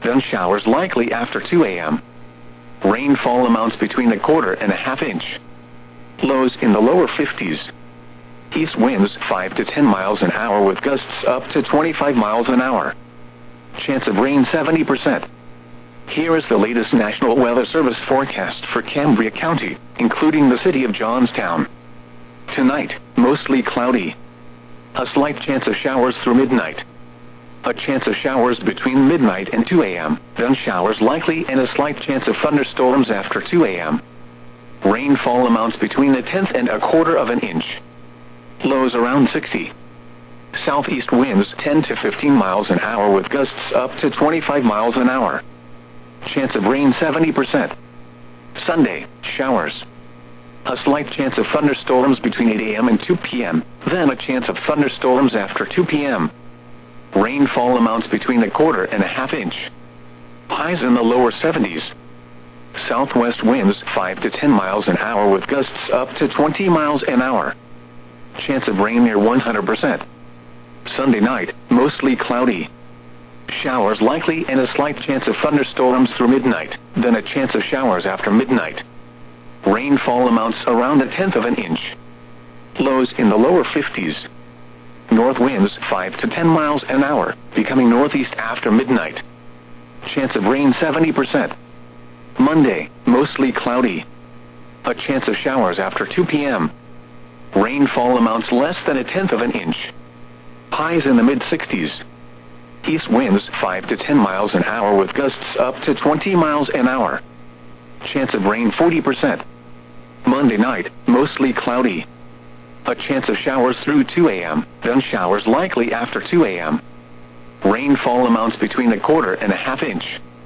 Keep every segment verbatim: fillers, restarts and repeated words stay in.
then showers likely after two a m Rainfall amounts between a quarter and a half inch. Lows in the lower fifties. East winds five to ten miles an hour with gusts up to twenty-five miles an hour. Chance of rain seventy percent. Here is the latest National Weather Service forecast for Cambria County, including the city of Johnstown. Tonight, mostly cloudy. A slight chance of showers through midnight. A chance of showers between midnight and two a m, then showers likely and a slight chance of thunderstorms after two a m Rainfall amounts between a tenth and a quarter of an inch. Lows around sixty. Southeast winds ten to fifteen miles an hour with gusts up to twenty-five miles an hour. Chance of rain seventy percent. Sunday, showers. A slight chance of thunderstorms between eight a m and two p m, then a chance of thunderstorms after two p m Rainfall amounts between a quarter and a half inch. Highs in the lower seventies. Southwest winds five to ten miles an hour with gusts up to twenty miles an hour. Chance of rain near one hundred percent. Sunday night, mostly cloudy. Showers likely and a slight chance of thunderstorms through midnight, then a chance of showers after midnight. Rainfall amounts around a tenth of an inch. Lows in the lower fifties. North winds five to ten miles an hour, becoming northeast after midnight. Chance of rain seventy percent. Monday, mostly cloudy. A chance of showers after two p m Rainfall amounts less than a tenth of an inch. Highs in the mid-sixties. East winds five to ten miles an hour with gusts up to twenty miles an hour. Chance of rain forty percent. Monday night, mostly cloudy. A chance of showers through two a m, then showers likely after two a m Rainfall amounts between a quarter and a half inch.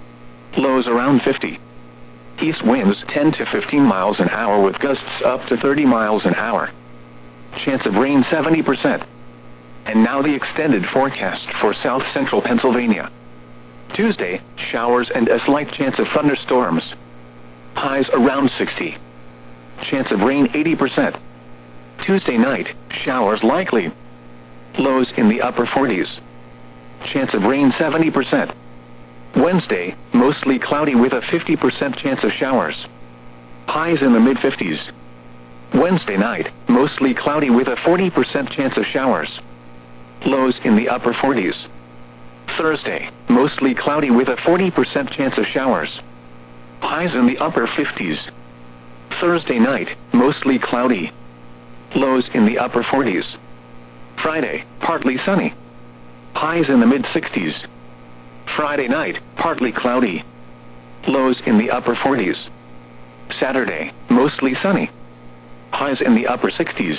Lows around fifty. East winds ten to fifteen miles an hour with gusts up to thirty miles an hour. Chance of rain seventy percent. And now the extended forecast for south central Pennsylvania. Tuesday, showers and a slight chance of thunderstorms. Highs around sixty. Chance of rain eighty percent. Tuesday night, showers likely. Lows in the upper forties. Chance of rain seventy percent. Wednesday, mostly cloudy with a fifty percent chance of showers. Highs in the mid-fifties. Wednesday night, mostly cloudy with a forty percent chance of showers. Lows in the upper forties. Thursday, mostly cloudy with a forty percent chance of showers. Highs in the upper fifties. Thursday night, mostly cloudy. Lows in the upper forties. Friday, partly sunny. Highs in the mid-sixties. Friday night, partly cloudy. Lows in the upper forties. Saturday, mostly sunny. Highs in the upper sixties.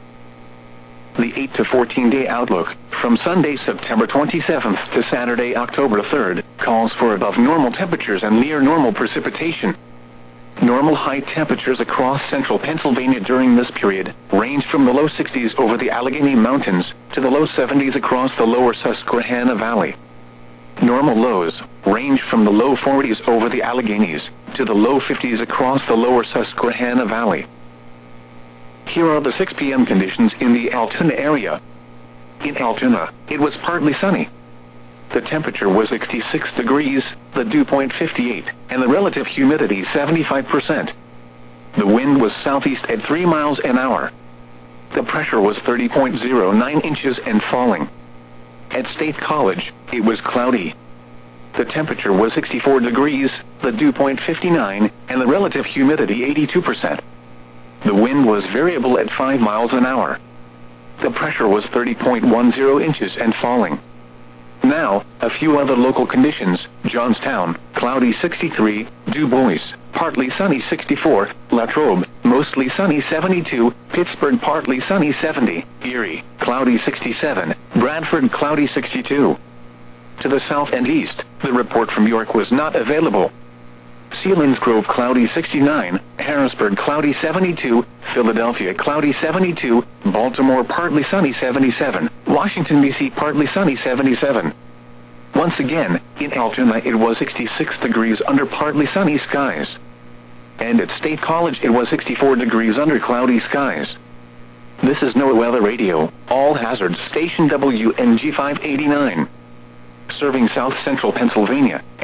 The eight to fourteen day outlook, from Sunday, September twenty-seventh to Saturday, October third, calls for above normal temperatures and near normal precipitation. Normal high temperatures across central Pennsylvania during this period range from the low sixties over the Allegheny Mountains to the low seventies across the lower Susquehanna Valley. Normal lows range from the low forties over the Alleghenies to the low fifties across the lower Susquehanna Valley. Here are the six p m conditions in the Altoona area. In Altoona, it was partly sunny. The temperature was sixty-six degrees, the dew point fifty-eight, and the relative humidity seventy-five percent. The wind was southeast at three miles an hour. The pressure was thirty point zero nine inches and falling. At State College, it was cloudy. The temperature was sixty-four degrees, the dew point fifty-nine, and the relative humidity eighty-two percent. The wind was variable at five miles an hour. The pressure was thirty point one zero inches and falling. Now, a few other local conditions: Johnstown, cloudy sixty-three, Du Bois, partly sunny sixty-four, Latrobe, mostly sunny seventy-two, Pittsburgh partly sunny seventy, Erie, cloudy sixty-seven, Bradford cloudy sixty-two. To the south and east, the report from York was not available. Selinsgrove cloudy sixty-nine, Harrisburg cloudy seventy-two, Philadelphia cloudy seventy-two, Baltimore partly sunny seventy-seven, Washington D C partly sunny seventy-seven. Once again, in Altoona it was sixty-six degrees under partly sunny skies. And at State College it was sixty-four degrees under cloudy skies. This is NOAA Weather Radio, all hazards station W N G five eighty-nine. Serving south central Pennsylvania